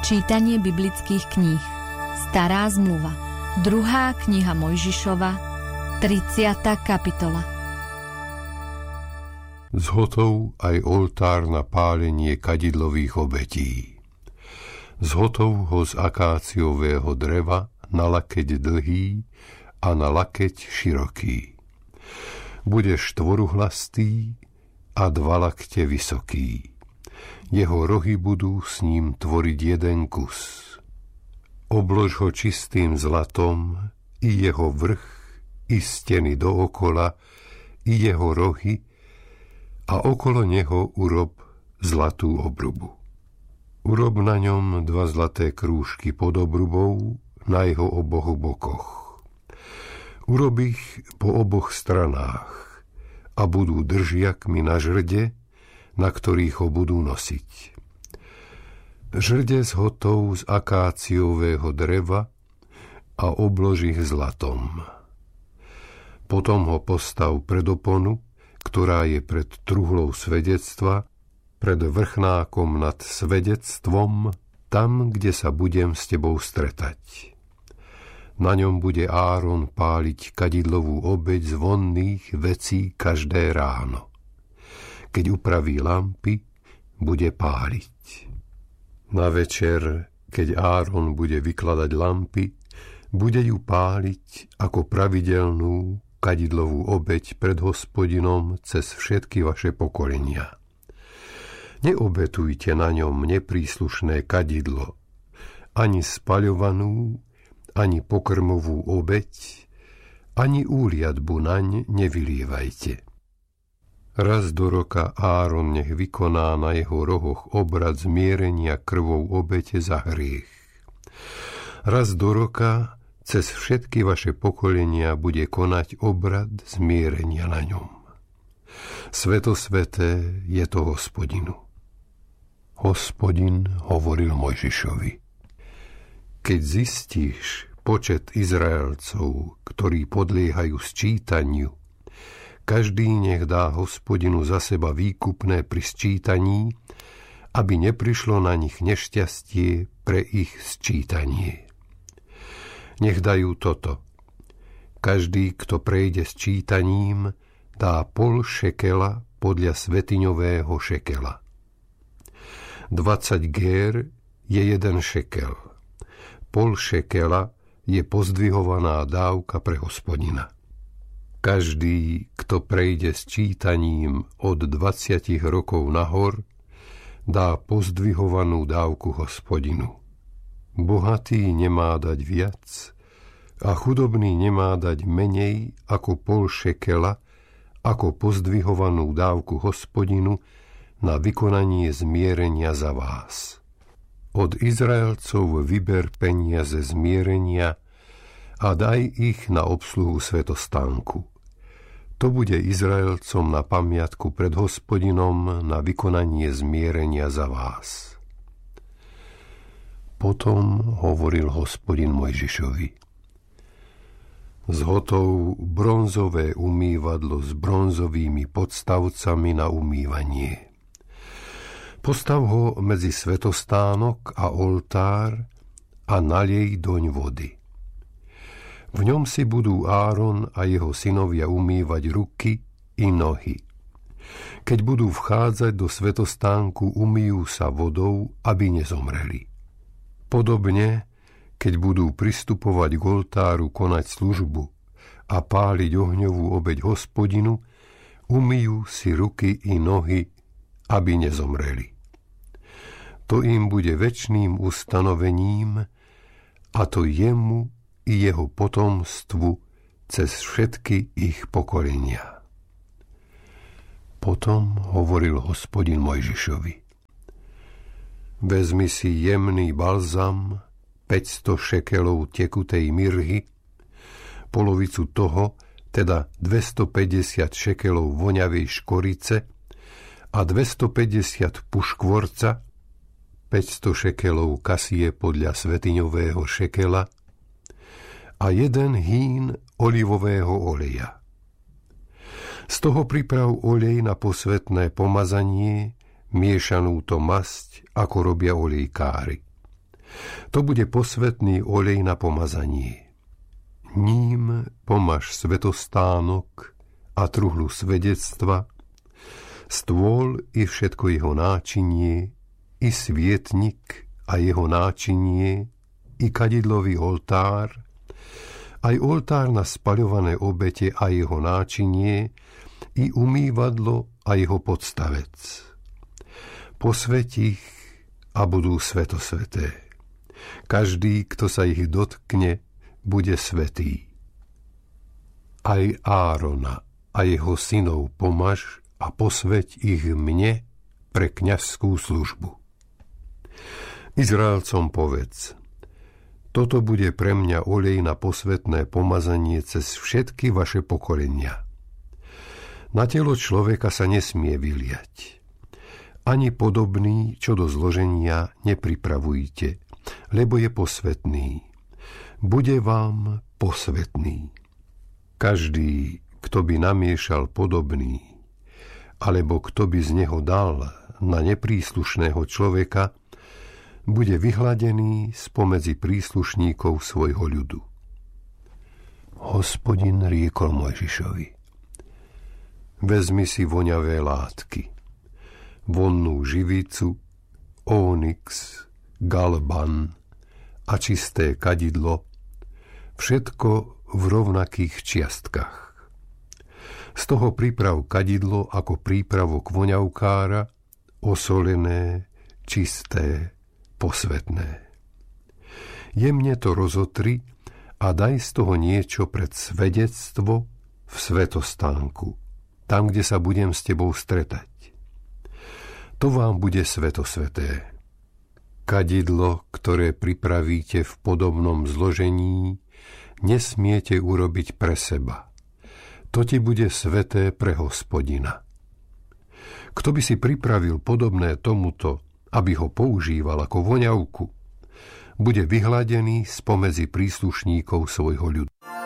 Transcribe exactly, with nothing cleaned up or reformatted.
Čítanie biblických kníh. Stará zmluva. Druhá kniha Mojžišova. tridsiata kapitola. Zhotov aj oltár na pálenie kadidlových obetí. Zhotov ho z akáciového dreva na lakeť dlhý a na lakeť široký. Bude štvoruhlastý a dva lakte vysoký. Jeho rohy budú s ním tvoriť jeden kus. Oblož ho čistým zlatom, i jeho vrch, i steny dookola, i jeho rohy, a okolo neho urob zlatú obrubu. Urob na ňom dva zlaté krúžky pod obrubou na jeho oboch bokoch. Urob ich po oboch stranách a budú držiakmi na žrde, na ktorých ho budú nosiť. Žrde zhotov z akáciového dreva a oblož ich zlatom. Potom ho postav pred oponu, ktorá je pred truhlou svedectva, pred vrchnákom nad svedectvom, tam, kde sa budem s tebou stretať. Na ňom bude Áron páliť kadidlovú obeť z vonných vecí každé ráno. Keď upraví lampy, bude páliť. Na večer, keď Áron bude vykladať lampy, bude ju páliť ako pravidelnú kadidlovú obeť pred Hospodinom cez všetky vaše pokolenia. Neobetujte na ňom nepríslušné kadidlo, ani spaľovanú, ani pokrmovú obeť, ani úliadbu naň nevylievajte. Raz do roka Áron nech vykoná na jeho rohoch obrad zmierenia krvou obete za hriech. Raz do roka cez všetky vaše pokolenia bude konať obrad zmierenia na ňom. Svetosveté je to Hospodinu. Hospodin hovoril Mojžišovi: Keď zistíš počet Izraelcov, ktorí podliehajú sčítaniu, každý nech dá Hospodinu za seba výkupné pri sčítaní, aby neprišlo na nich nešťastie pre ich sčítanie. Nech dajú toto. Každý, kto prejde sčítaním, dá pol šekela podľa svetiňového šekela. dvadsať gér je jeden šekel. Pol šekela je pozdvihovaná dávka pre Hospodina. Každý, kto prejde s čítaním od dvadsať rokov nahor, dá pozdvihovanú dávku Hospodinu. Bohatý nemá dať viac a chudobný nemá dať menej ako pol šekela, ako pozdvihovanú dávku Hospodinu na vykonanie zmierenia za vás. Od Izraelcov vyber peniaze zmierenia a daj ich na obsluhu svätostánku. To bude Izraelcom na pamiatku pred Hospodinom na vykonanie zmierenia za vás. Potom hovoril Hospodin Mojžišovi: Zhotov bronzové umývadlo s bronzovými podstavcami na umývanie. Postav ho medzi svätostánok a oltár a naliej doň vody. V ňom si budú Áron a jeho synovia umývať ruky i nohy. Keď budú vchádzať do svätostánku, umyjú sa vodou, aby nezomreli. Podobne, keď budú pristupovať k oltáru konať službu a páliť ohňovú obeť Hospodinu, umyjú si ruky i nohy, aby nezomreli. To im bude večným ustanovením, a to jemu i jeho potomstvu cez všetky ich pokolenia. Potom hovoril Hospodin Mojžišovi: Vezmi si jemný balzam, päťsto šekelov tekutej mirhy, polovicu toho, teda dvestopäťdesiat šekelov voňavej škorice a dvestopäťdesiat puškvorca, päťsto šekelov kasie podľa svetiňového šekela a jeden hín olivového oleja. Z toho priprav olej na posvätné pomazanie, miešanú to masť, ako robia olejkári. To bude posvätný olej na pomazanie. Ním pomaž svetostánok a truhlu svedectva, stôl i všetko jeho náčinie, i svietnik a jeho náčinie, i kadidlový oltár, aj oltár na spaľované obete a jeho náčinie, i umývadlo a jeho podstavec. Posväť ich a budú svetosveté. Každý, kto sa ich dotkne, bude svätý. Aj Árona a jeho synov pomaž a posväť ich mne pre kňazskú službu. Izraelcom povedz: toto bude pre mňa olej na posvätné pomazanie cez všetky vaše pokolenia. Na telo človeka sa nesmie vyliať. Ani podobný, čo do zloženia, nepripravujte, lebo je posvätný. Bude vám posvätný. Každý, kto by namiešal podobný, alebo kto by z neho dal na nepríslušného človeka, bude vyhladený spomedzi príslušníkov svojho ľudu. Hospodin riekol Mojžišovi: vezmi si voňavé látky, vonnú živicu, ónyx, galban a čisté kadidlo, všetko v rovnakých čiastkách. Z toho priprav kadidlo ako prípravok voňavkára, osolené, čisté, posvätné. Jemne to rozotri a daj z toho niečo pred svedectvo v svetostánku, tam, kde sa budem s tebou stretať. To vám bude svetosveté. Kadidlo, ktoré pripravíte v podobnom zložení, nesmiete urobiť pre seba. To ti bude sveté pre Hospodina. Kto by si pripravil podobné tomuto, aby ho používal ako voňavku, bude vyhladený spomedzi príslušníkov svojho ľudu.